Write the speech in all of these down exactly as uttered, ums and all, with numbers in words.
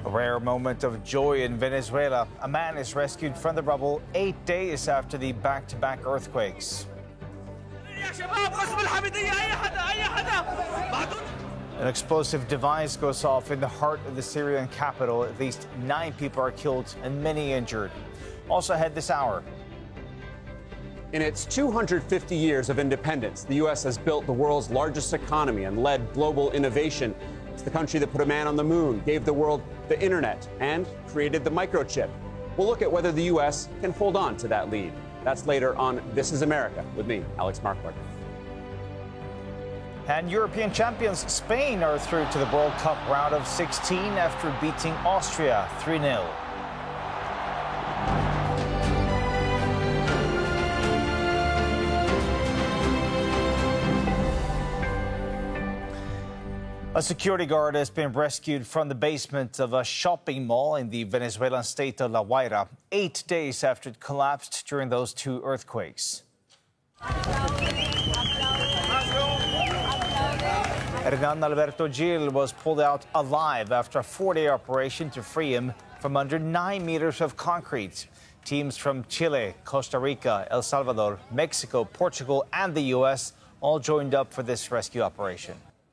A rare moment of joy in Venezuela. A man is rescued from the rubble eight days after the back-to-back earthquakes. An explosive device goes off in the heart of the Syrian capital. At least nine people are killed and many injured. Also ahead this hour. In its two hundred fifty years of independence, the U S has built the world's largest economy and led global innovation. It's the country that put a man on the moon, gave the world the internet, and created the microchip. We'll look at whether the U S can hold on to that lead. That's later on This is America with me, Alex Markler. And European champions Spain are through to the World Cup round of sixteen after beating Austria three nil. A security guard has been rescued from the basement of a shopping mall in the Venezuelan state of La Guaira, eight days after it collapsed during those two earthquakes. Hernan Alberto Gil was pulled out alive after a four-day operation to free him from under nine meters of concrete. Teams from Chile, Costa Rica, El Salvador, Mexico, Portugal, and the U S all joined up for this rescue operation.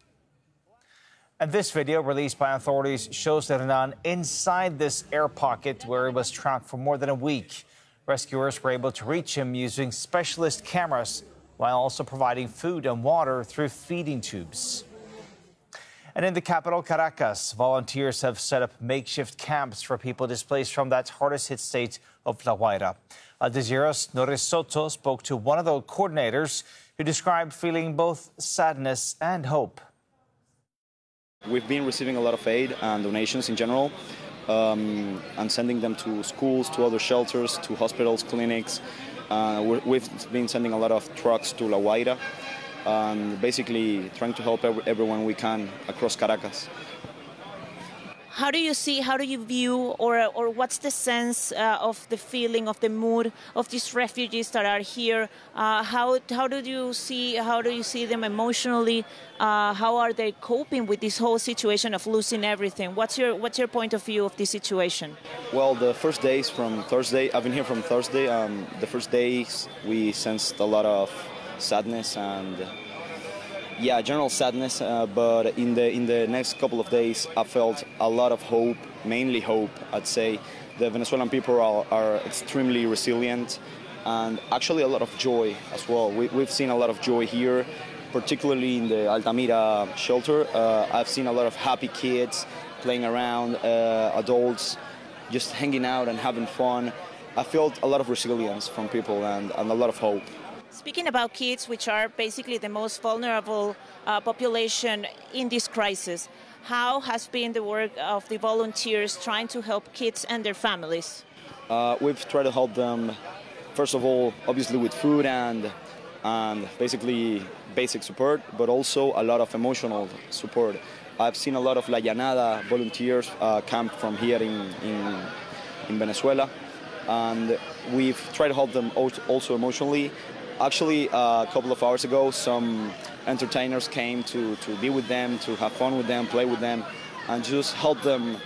And this video, released by authorities, shows Hernan inside this air pocket where he was trapped for more than a week. Rescuers were able to reach him using specialist cameras while also providing food and water through feeding tubes. And in the capital, Caracas, volunteers have set up makeshift camps for people displaced from that hardest-hit state of La Guaira. Al Jazeera's Norris Soto spoke to one of the coordinators who described feeling both sadness and hope. We've been receiving a lot of aid and donations in general, um, and sending them to schools, to other shelters, to hospitals, clinics. Uh, we've been sending a lot of trucks to La Guaira, and basically trying to help every, everyone we can across Caracas. How do you see, how do you view, or or what's the sense uh, of the feeling, of the mood of these refugees that are here? Uh, how how do you see, how do you see them emotionally? Uh, how are they coping with this whole situation of losing everything? What's your what's your point of view of this situation? Well, the first days from Thursday, I've been here from Thursday. Um, the first days we sensed a lot of sadness and. Yeah, general sadness, uh, but in the in the next couple of days, I felt a lot of hope, mainly hope, I'd say. The Venezuelan people are, are extremely resilient, and actually a lot of joy as well. We, we've seen a lot of joy here, particularly in the Altamira shelter. Uh, I've seen a lot of happy kids playing around, uh, adults just hanging out and having fun. I felt a lot of resilience from people and, and a lot of hope. Speaking about kids, which are basically the most vulnerable uh, population in this crisis, how has been the work of the volunteers trying to help kids and their families? Uh, we've tried to help them, first of all, obviously with food and, and basically basic support, but also a lot of emotional support. I've seen a lot of La Llanada volunteers uh, camp from here in, in, in Venezuela, and we've tried to help them also emotionally. Actually, uh, a couple of hours ago, some entertainers came to, to be with them, to have fun with them, play with them, and just help them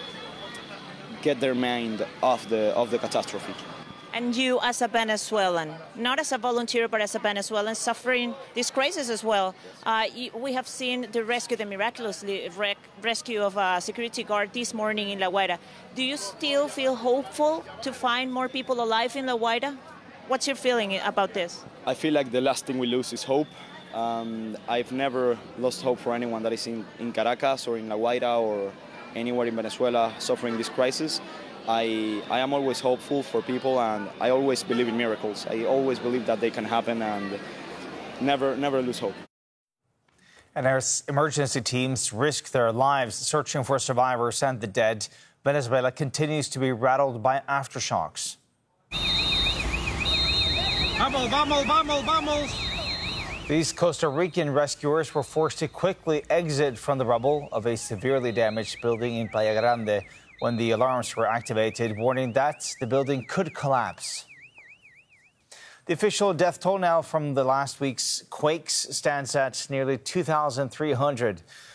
get their mind off the, off the catastrophe. And you, as a Venezuelan, not as a volunteer, but as a Venezuelan suffering this crisis as well, uh, we have seen the rescue, the miraculously rec rescue of a security guard this morning in La Guaira. Do you still feel hopeful to find more people alive in La Guaira? What's your feeling about this? I feel like the last thing we lose is hope. Um, I've never lost hope for anyone that is in, in Caracas or in La Guaira or anywhere in Venezuela suffering this crisis. I, I am always hopeful for people, and I always believe in miracles. I always believe that they can happen, and never, never lose hope. And as emergency teams risk their lives searching for survivors and the dead, Venezuela continues to be rattled by aftershocks. Vamos, vamos, vamos, vamos. These Costa Rican rescuers were forced to quickly exit from the rubble of a severely damaged building in Playa Grande when the alarms were activated, warning that the building could collapse. The official death toll now from the last week's quakes stands at nearly two thousand three hundred.